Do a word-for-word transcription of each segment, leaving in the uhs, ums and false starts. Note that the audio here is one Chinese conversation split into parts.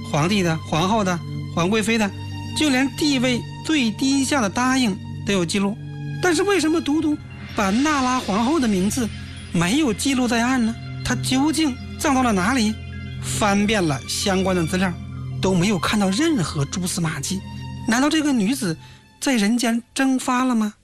皇帝的、皇后的、皇贵妃的，就连地位最低下的答应都有记录。但是为什么独独把娜拉皇后的名字没有记录在案呢？她究竟葬到了哪里？翻遍了相关的资料，都没有看到任何蛛丝马迹。难道这个女子在人间蒸发了吗？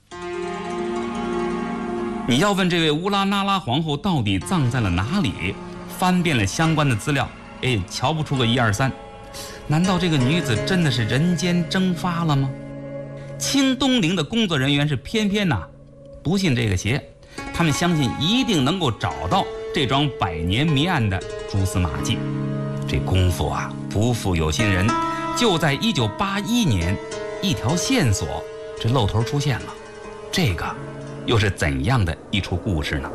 你要问这位乌拉那拉皇后到底葬在了哪里，翻遍了相关的资料，哎，瞧不出个一二三。难道这个女子真的是人间蒸发了吗？清东陵的工作人员是偏偏呐、啊，不信这个邪，他们相信一定能够找到这桩百年谜案的蛛丝马迹。这功夫啊，不负有心人，就在一九八一年，一条线索这露头出现了。这个又是怎样的一出故事呢？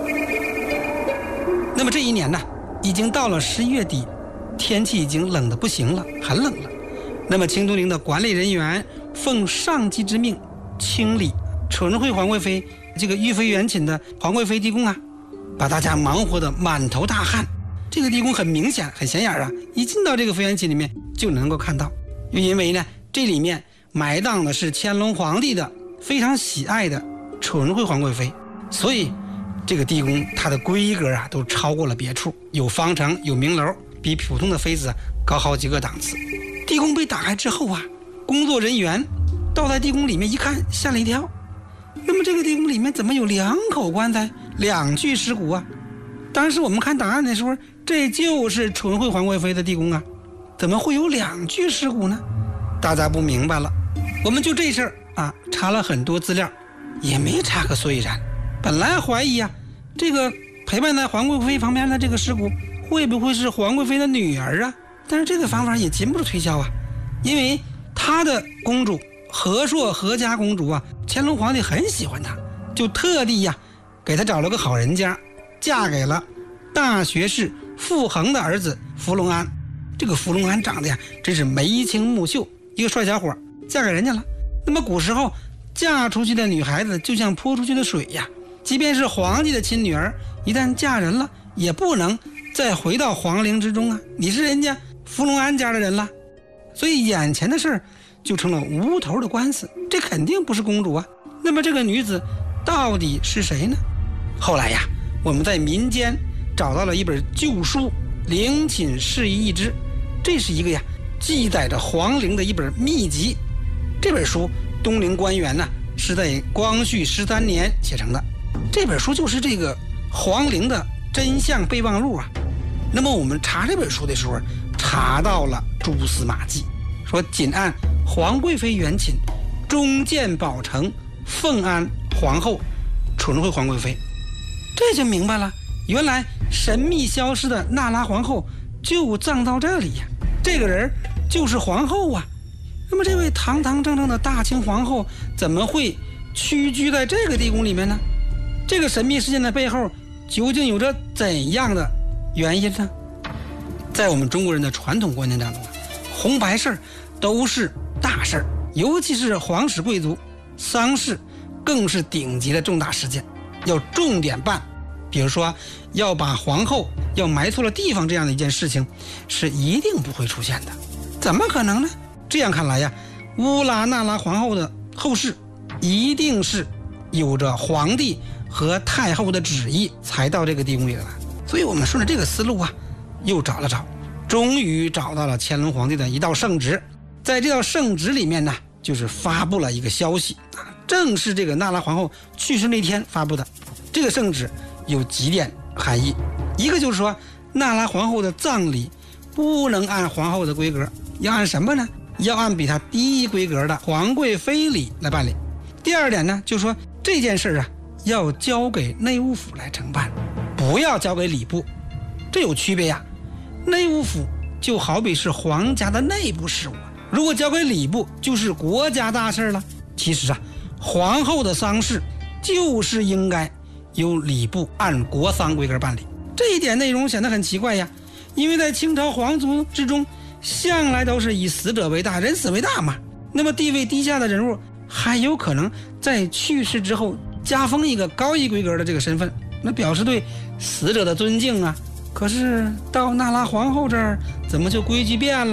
那么这一年呢，已经到了十一月底，天气已经冷得不行了，很冷了。那么清东陵的管理人员奉上级之命，清理纯惠皇贵妃这个御妃园寝的皇贵妃地宫啊，把大家忙活得满头大汗。这个地宫很明显很显眼啊，一进到这个妃园寝里面就能够看到。因为呢，这里面埋葬的是乾隆皇帝的非常喜爱的纯惠皇贵妃，所以这个地宫它的规格啊都超过了别处，有方城有明楼，比普通的妃子高好几个档次。地宫被打开之后啊，工作人员倒在地宫里面一看，吓了一跳。那么这个地宫里面怎么有两口棺材两具尸骨啊？当时我们看档案的时候，这就是纯惠皇贵妃的地宫啊，怎么会有两具尸骨呢？大家不明白了。我们就这事儿啊查了很多资料，也没查个所以然。本来怀疑啊，这个陪伴在皇贵妃旁边的这个尸骨会不会是皇贵妃的女儿啊？但是这个方法也禁不住推销啊，因为她的公主和硕和家公主啊，乾隆皇帝很喜欢她，就特地呀、啊、给她找了个好人家，嫁给了大学士傅恒的儿子福隆安。这个福隆安长得呀真是眉清目秀，一个帅小伙，嫁给人家了。那么古时候嫁出去的女孩子就像泼出去的水呀，即便是皇帝的亲女儿，一旦嫁人了也不能再回到皇陵之中啊，你是人家福隆安家的人了。所以眼前的事儿就成了无头的官司，这肯定不是公主啊。那么这个女子到底是谁呢？后来呀，我们在民间找到了一本旧书《陵寝事宜一支》，这是一个呀记载着皇陵的一本秘籍。这本书东陵官员呢是在光绪十三年写成的，这本书就是这个皇陵的真相备忘录啊。那么我们查这本书的时候，查到了蛛丝马迹，说仅按皇贵妃园寝中建保城奉安皇后纯惠皇贵妃，这就明白了，原来神秘消失的娜拉皇后就葬到这里呀，这个人就是皇后啊。那么这位堂堂正正的大清皇后怎么会屈居在这个地宫里面呢？这个神秘事件的背后究竟有着怎样的原因呢？在我们中国人的传统观念当中啊，红白事都是大事，尤其是皇室贵族丧事更是顶级的重大事件，要重点办。比如说要把皇后要埋错了地方这样的一件事情是一定不会出现的，怎么可能呢？这样看来呀，乌拉那拉皇后的后事一定是有着皇帝和太后的旨意才到这个地宫里来。所以我们顺着这个思路啊，又找了找，终于找到了乾隆皇帝的一道圣旨。在这道圣旨里面呢，就是发布了一个消息啊，正是这个那拉皇后去世那天发布的。这个圣旨有几点含义，一个就是说那拉皇后的葬礼不能按皇后的规格，要按什么呢？要按比她低规格的皇贵妃礼来办理。第二点呢，就是说这件事啊要交给内务府来承办，不要交给礼部，这有区别呀。内务府就好比是皇家的内部事务，如果交给礼部就是国家大事了。其实啊，皇后的丧事就是应该由礼部按国丧规格办理。这一点内容显得很奇怪呀，因为在清朝皇族之中向来都是以死者为大，人死为大嘛。那么地位低下的人物还有可能在去世之后加封一个高一规格的这个身份，那表示对死者的尊敬啊。可是到那拉皇后这儿怎么就规矩变了？